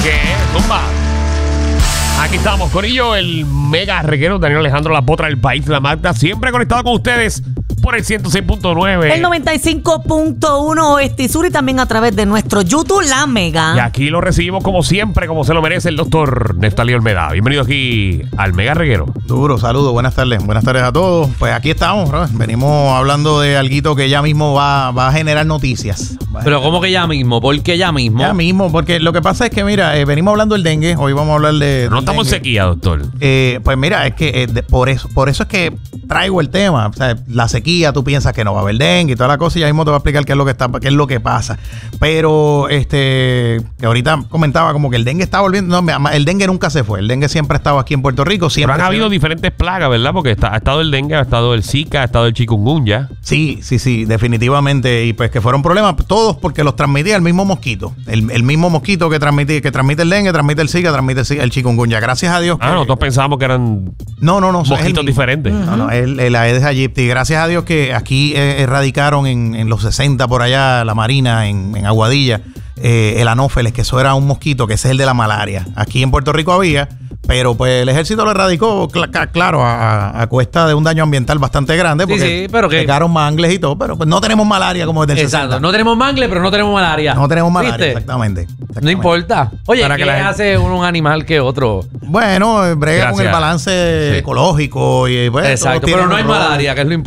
¿Qué? Zumba. Aquí estamos, Corillo, el mega reguero Daniel Alejandro, la potra del país, la Magda, siempre conectado con ustedes por el 106.9. El 95.1 Oeste y Sur y también a través de nuestro YouTube, La Mega. Y aquí lo recibimos como siempre, como se lo merece el doctor Neftalí Olmeda. Bienvenido aquí al mega reguero. Duro, saludos, buenas tardes a todos. Pues aquí estamos, bro. Venimos hablando de alguito que ya mismo va a generar noticias. Pero ¿cómo que ya mismo? ¿Por qué ya mismo? Ya mismo, porque lo que pasa es que, mira, venimos hablando del dengue, hoy vamos a hablar de... No estamos en sequía, doctor. Pues mira, es que por eso es que traigo el tema. O sea, la sequía, tú piensas que no va a haber dengue y toda la cosa, y ya mismo te voy a explicar qué es lo que pasa. Pero que ahorita comentaba como que el dengue está volviendo. No, el dengue nunca se fue. El dengue siempre ha estado aquí en Puerto Rico. Siempre Pero han habido diferentes plagas, ¿verdad? Porque ha estado el dengue, ha estado el Zika, ha estado el chikungunya. Sí, definitivamente. Y pues que fueron problemas todos porque los transmitía el mismo mosquito. El mismo mosquito que transmite el dengue, transmite el Zika, transmite el chikungunya. Gracias a Dios. Nosotros pensábamos que eran mosquitos diferentes. No, el Aedes aegypti. Gracias a Dios que aquí erradicaron en los 60 por allá la Marina, en Aguadilla, el anófeles, que eso era un mosquito, que ese es el de la malaria. Aquí en Puerto Rico había, pero pues el ejército lo erradicó, claro, a cuesta de un daño ambiental bastante grande, porque pero que pegaron mangles y todo, pero pues no tenemos malaria como desde el 60. Exacto, no tenemos mangle, pero no tenemos malaria. No tenemos malaria, ¿viste? Exactamente. No importa. Oye, ¿qué hace un animal que otro? Bueno, brega con el balance ecológico y pues, exacto, pero no hay malaria, que es lo importante.